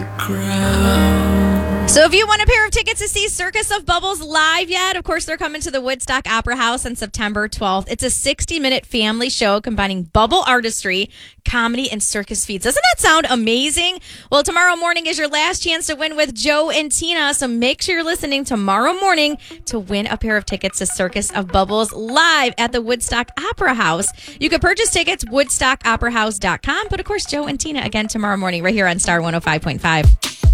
So if you want a pair of tickets to see Circus of Bubbles live yet, of course, they're coming to the Woodstock Opera House on September 12th. It's a 60-minute family show combining bubble artistry, comedy, and circus feats. Doesn't that sound amazing? Well, tomorrow morning is your last chance to win with Joe and Tina, so make sure you're listening tomorrow morning to win a pair of tickets to Circus of Bubbles live at the Woodstock Opera House. You can purchase tickets woodstockoperahouse.com, but of course, Joe and Tina again tomorrow morning right here on Star 105.5.